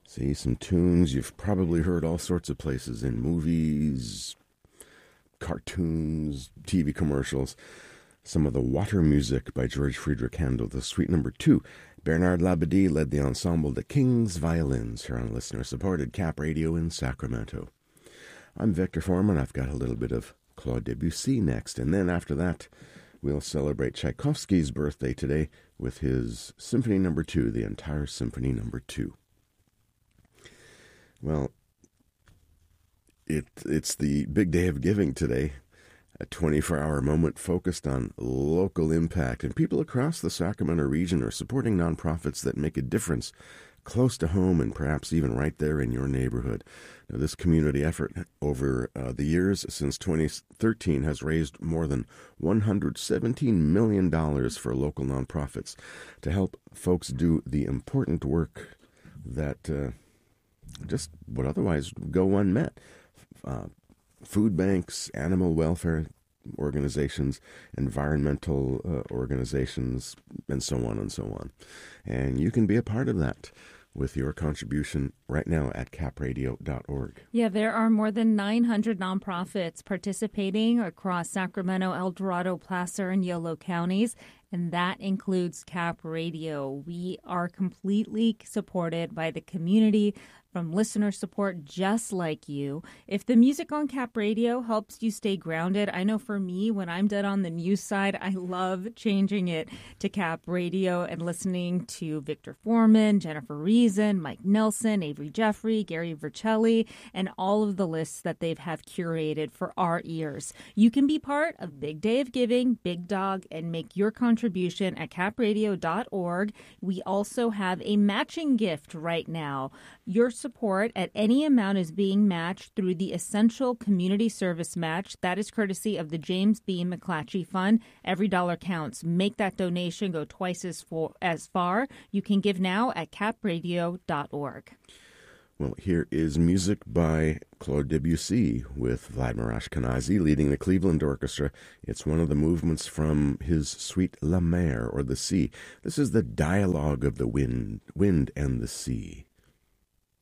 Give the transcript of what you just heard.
See, some tunes you've probably heard all sorts of places in movies, cartoons, TV commercials. Some of the water music by George Friedrich Handel, the Suite Number 2. Bernard Labadie led the ensemble The King's Violins here on listener-supported Cap Radio in Sacramento. I'm Victor Foreman. I've got a little bit of Claude Debussy next, and then after that, we'll celebrate Tchaikovsky's birthday today with his Symphony Number 2, the entire Symphony Number 2. Well, it's the big day of giving today, a 24-hour moment focused on local impact, and people across the Sacramento region are supporting nonprofits that make a difference close to home and perhaps even right there in your neighborhood. Now, this community effort over the years since 2013 has raised more than $117 million for local nonprofits to help folks do the important work that just would otherwise go unmet. Food banks, animal welfare organizations, environmental organizations, and so on and so on. And you can be a part of that with your contribution right now at capradio.org. Yeah, there are more than 900 nonprofits participating across Sacramento, El Dorado, Placer, and Yolo counties, and that includes Cap Radio. We are completely supported by the community from listener support just like you. If the music on Cap Radio helps you stay grounded, I know for me, when I'm dead on the news side, I love changing it to Cap Radio and listening to Victor Foreman, Jennifer Reason, Mike Nelson, Avery Jeffrey, Gary Vercelli, and all of the lists that they have curated for our ears. You can be part of Big Day of Giving, Big Dog, and make your contribution at capradio.org. We also have a matching gift right now. Your support at any amount is being matched through the Essential Community Service Match. That is courtesy of the James B. McClatchy Fund. Every dollar counts. Make that donation go twice as far. You can give now at capradio.org. Well, here is music by Claude Debussy with Vladimir Ashkenazy leading the Cleveland Orchestra. It's one of the movements from his suite La Mer, or the Sea. This is the dialogue of the wind and the sea.